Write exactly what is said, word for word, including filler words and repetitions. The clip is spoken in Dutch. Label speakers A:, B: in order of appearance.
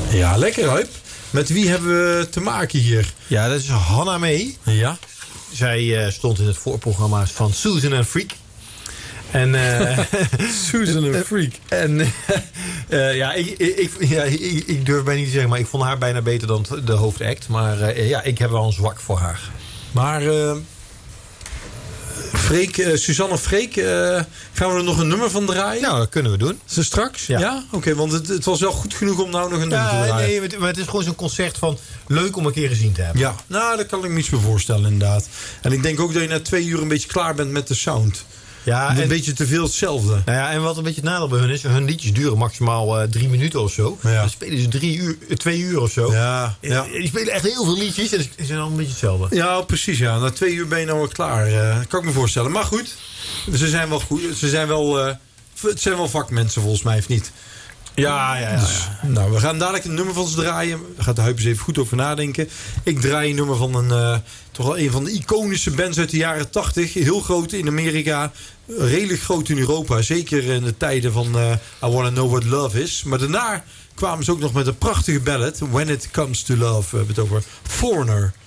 A: Ja, lekker, Huip. Met wie hebben we te maken hier?
B: Ja, dat is Hannah May.
A: Ja.
B: Zij uh, stond in het voorprogramma van Susan and Freak. En, uh,
A: Susan and Freak.
B: En uh, ja, ik, ik, ja ik, ik durf bijna niet te zeggen, maar ik vond haar bijna beter dan de hoofdact. Maar uh, ja, ik heb wel een zwak voor haar.
A: Maar uh, Freek, uh, Suzanne Freek, uh, gaan we er nog een nummer van draaien?
B: Nou, dat kunnen we doen.
A: Ze straks?
B: Ja.
A: ja? Oké, okay, want het, het was wel goed genoeg om nou nog een nummer
B: ja,
A: te draaien.
B: Nee, maar het is gewoon zo'n concert van leuk om een keer gezien te hebben.
A: Ja, nou, daar kan ik me iets bij voorstellen inderdaad. En ik denk ook dat je na twee uur een beetje klaar bent met de sound.
B: Ja, en,
A: een beetje te veel hetzelfde.
B: Nou ja, en wat een beetje het nadeel bij hun is, hun liedjes duren maximaal uh, drie minuten of zo.
A: Ja.
B: Dan spelen ze drie uur, twee uur of zo.
A: Ja, ja.
B: Die spelen echt heel veel liedjes en ze zijn allemaal een beetje hetzelfde.
A: Ja, precies. Ja. Na twee uur ben je nou wel klaar. Uh, kan ik me voorstellen. Maar goed, ze zijn wel goed. Ze zijn wel, uh, het zijn wel vakmensen volgens mij, of niet?
B: Ja, ja, ja.
A: Dus, nou, we gaan dadelijk een nummer van ze draaien. Daar gaat de Huip eens even goed over nadenken. Ik draai een nummer van een, uh, toch wel een van de iconische bands uit de jaren tachtig. Heel groot in Amerika. Redelijk groot in Europa. Zeker in de tijden van uh, I Wanna Know What Love Is. Maar daarna kwamen ze ook nog met een prachtige ballad. When It Comes to Love. We hebben het over Foreigner.